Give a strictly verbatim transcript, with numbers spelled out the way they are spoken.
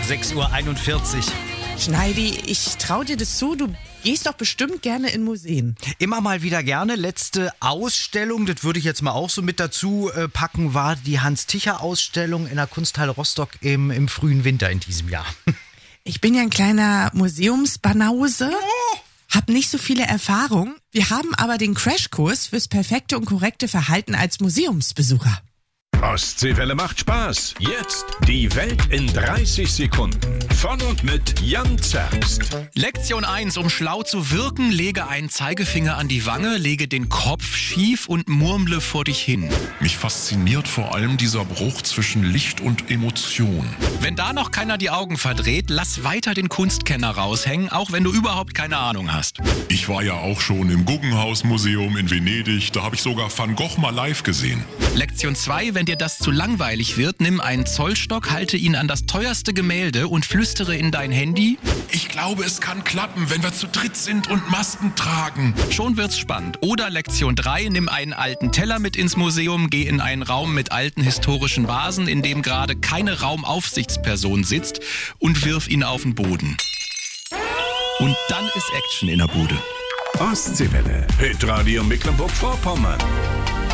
sechs Uhr einundvierzig. Schneidi, ich trau dir das zu, du gehst doch bestimmt gerne in Museen. Immer mal wieder gerne. Letzte Ausstellung, das würde ich jetzt mal auch so mit dazu äh, packen, war die Hans-Ticher-Ausstellung in der Kunsthalle Rostock im, im frühen Winter in diesem Jahr. Ich bin ja ein kleiner Museumsbanause, hab nicht so viele Erfahrungen. Wir haben aber den Crashkurs fürs perfekte und korrekte Verhalten als Museumsbesucher. Ostseewelle macht Spaß. Jetzt die Welt in dreißig Sekunden. Von und mit Jan Zerbst. Lektion eins. Um schlau zu wirken, lege einen Zeigefinger an die Wange, lege den Kopf schief und murmle vor dich hin. Mich fasziniert vor allem dieser Bruch zwischen Licht und Emotion. Wenn da noch keiner die Augen verdreht, lass weiter den Kunstkenner raushängen, auch wenn du überhaupt keine Ahnung hast. Ich war ja auch schon im Guggenhaus-Museum in Venedig. Da habe ich sogar Van Gogh mal live gesehen. Lektion zwei. Wenn dir das zu langweilig wird, nimm einen Zollstock, halte ihn an das teuerste Gemälde und flüstere in dein Handy. Ich glaube, es kann klappen, wenn wir zu dritt sind und Masken tragen. Schon wird's spannend. Oder Lektion drei. Nimm einen alten Teller mit ins Museum, geh in einen Raum mit alten historischen Vasen, in dem gerade keine Raumaufsichtsperson sitzt, und wirf ihn auf den Boden. Und dann ist Action in der Bude. Ostseewelle. Hitradio Mecklenburg-Vorpommern.